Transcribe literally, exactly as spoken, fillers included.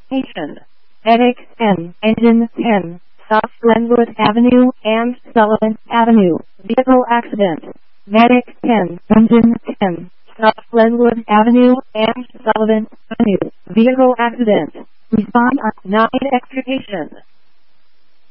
Extrication. Medic ten. Engine ten. South Glenwood Avenue and Sullivan Avenue. Vehicle accident. Medic ten. Engine ten. South Glenwood Avenue and Sullivan Avenue. Vehicle accident. Respond on nine Extrication.